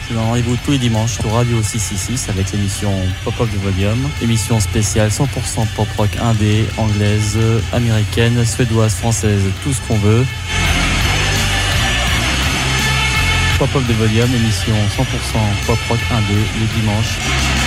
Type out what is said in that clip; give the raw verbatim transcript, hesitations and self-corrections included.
Je vous donne rendez-vous tous les dimanches sur Radio six cent soixante-six avec l'émission Pop-Up de Volume. Émission spéciale cent pour cent pop-rock indé, anglaise, américaine, suédoise, française, tout ce qu'on veut. Pop-Up de Volume, émission cent pour cent pop-rock indé, le dimanche.